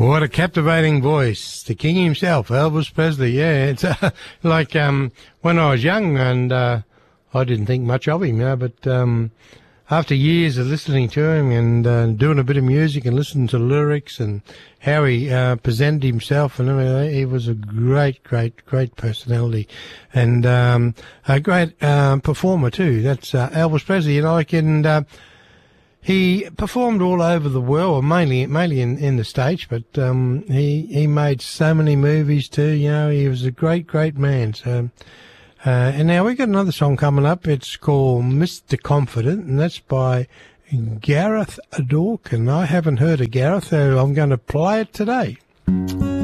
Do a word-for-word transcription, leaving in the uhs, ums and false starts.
What a captivating voice. The king himself, Elvis Presley. Yeah, it's uh, like um, when I was young and uh, I didn't think much of him, you know, but um, after years of listening to him and uh, doing a bit of music and listening to lyrics and how he uh, presented himself and everything, he was a great, great, great personality and um, a great uh, performer too. That's uh, Elvis Presley, you know, like, and uh, he performed all over the world, mainly mainly in, in the States, but um, he he made so many movies too. You know, he was a great, great man. So, uh, and now we got another song coming up. It's called Mister Confident, and that's by Gareth Dawkins. I haven't heard of Gareth, so I'm going to play it today.